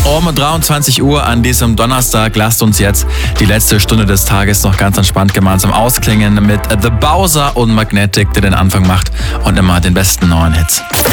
Um 23 Uhr an diesem Donnerstag lasst uns jetzt die letzte Stunde des Tages noch ganz entspannt gemeinsam ausklingen mit The Bowser und Magnetic, der den Anfang macht und immer den besten neuen Hits.